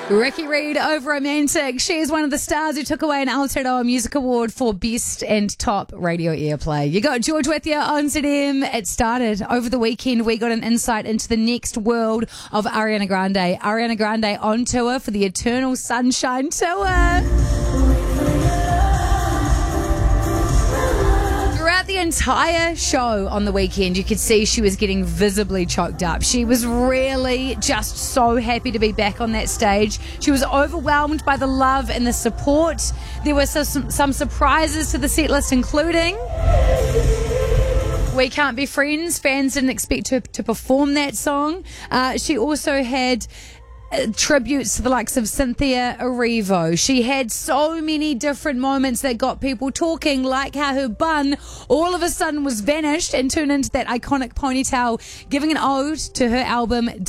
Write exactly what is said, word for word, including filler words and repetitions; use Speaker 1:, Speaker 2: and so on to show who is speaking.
Speaker 1: Ricky Reed over Romantic. She is one of the stars who took away an Aotearoa Music Award for Best and Top Radio Airplay. You got George with you on Z M. It started over the weekend. We got an insight into the next world of Ariana Grande. Ariana Grande on tour for the Eternal Sunshine Tour. Throughout the entire show on the weekend, you could see she was getting visibly choked up. She was really just so happy to be back on that stage. She was overwhelmed by the love and the support. There were some, some surprises to the set list, including We Can't Be Friends. Fans didn't expect her to perform that song. Uh, she also had Uh, tributes to the likes of Cynthia Erivo. She had so many different moments that got people talking, like how her bun all of a sudden was vanished and turned into that iconic ponytail, giving an ode to her album